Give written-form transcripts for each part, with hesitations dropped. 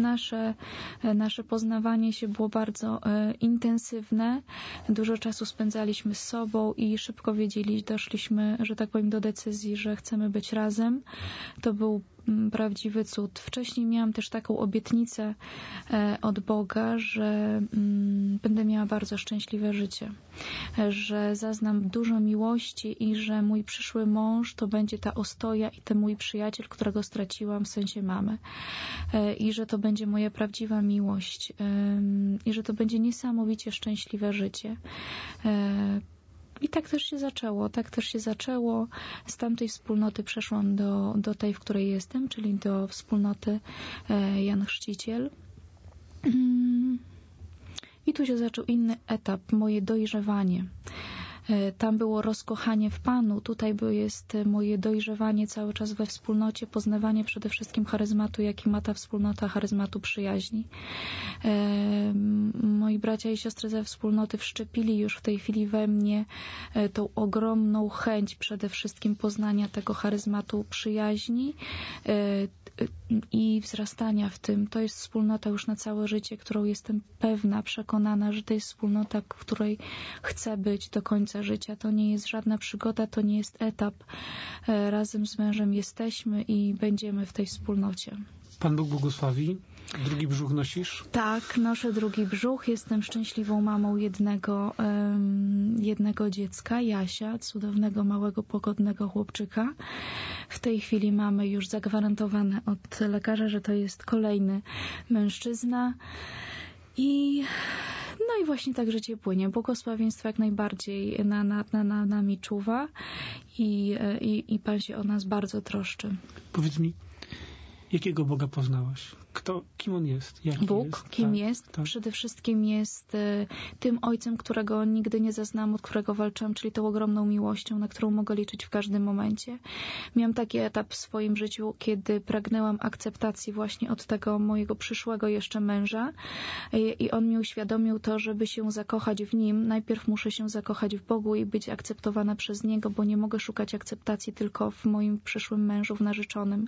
nasze poznawanie się było bardzo intensywne. Dużo czasu spędzaliśmy z sobą i szybko doszliśmy, że tak powiem, do decyzji, że chcemy być razem. To był prawdziwy cud. Wcześniej miałam też taką obietnicę od Boga, że będę miała bardzo szczęśliwe życie, że zaznam dużo miłości i że mój przyszły mąż to będzie ta ostoja i ten mój przyjaciel, którego straciłam, w sensie mamy. I że to będzie moja prawdziwa miłość i że to będzie niesamowicie szczęśliwe życie. I tak też się zaczęło. Z tamtej wspólnoty przeszłam do tej, w której jestem, czyli do wspólnoty Jan Chrzciciel. I tu się zaczął inny etap, moje dojrzewanie. Tam było rozkochanie w Panu, tutaj jest moje dojrzewanie cały czas we wspólnocie, poznawanie przede wszystkim charyzmatu, jaki ma ta wspólnota, charyzmatu przyjaźni. Moi bracia i siostry ze wspólnoty wszczepili już w tej chwili we mnie tą ogromną chęć przede wszystkim poznania tego charyzmatu przyjaźni i wzrastania w tym. To jest wspólnota już na całe życie, którą jestem pewna, przekonana, że to jest wspólnota, w której chcę być do końca życia. To nie jest żadna przygoda, to nie jest etap. Razem z mężem jesteśmy i będziemy w tej wspólnocie. Pan Bóg błogosławi. Drugi brzuch nosisz? Tak, noszę drugi brzuch. Jestem szczęśliwą mamą jednego dziecka, Jasia, cudownego, małego, pogodnego chłopczyka. W tej chwili mamy już zagwarantowane od lekarza, że to jest kolejny mężczyzna. I właśnie tak życie płynie. Błogosławieństwo jak najbardziej nad nami czuwa i Pan się o nas bardzo troszczy. Powiedz mi, jakiego Boga poznałaś? Kim On jest? Jaki Bóg, jest? kim jest? Tak. Przede wszystkim jest tym Ojcem, którego nigdy nie zaznałam, od którego walczyłam, czyli tą ogromną miłością, na którą mogę liczyć w każdym momencie. Miałam taki etap w swoim życiu, kiedy pragnęłam akceptacji właśnie od tego mojego przyszłego jeszcze męża i on mi uświadomił to, żeby się zakochać w nim, najpierw muszę się zakochać w Bogu i być akceptowana przez Niego, bo nie mogę szukać akceptacji tylko w moim przyszłym mężu, w narzeczonym.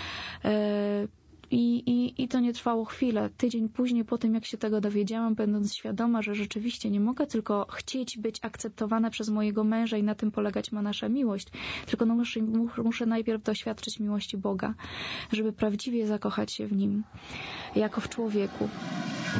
I to nie trwało chwilę. Tydzień później, po tym jak się tego dowiedziałam, będąc świadoma, że rzeczywiście nie mogę tylko chcieć być akceptowana przez mojego męża i na tym polegać ma nasza miłość, tylko muszę najpierw doświadczyć miłości Boga, żeby prawdziwie zakochać się w Nim, jako w człowieku.